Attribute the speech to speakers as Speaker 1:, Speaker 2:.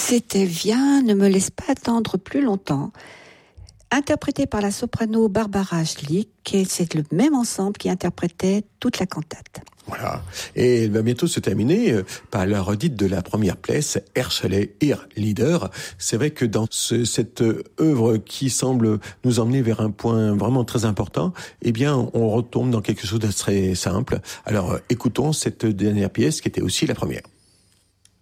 Speaker 1: C'était Viens, ne me laisse pas attendre plus longtemps, interprété par la soprano Barbara Schlick, et c'est le même ensemble qui interprétait toute la cantate.
Speaker 2: Voilà. Et elle va bientôt se terminer par la redite de la première pièce, Herschel, Leader. C'est vrai que dans cette œuvre qui semble nous emmener vers un point vraiment très important, eh bien, on retombe dans quelque chose de très simple. Alors, écoutons cette dernière pièce qui était aussi la première.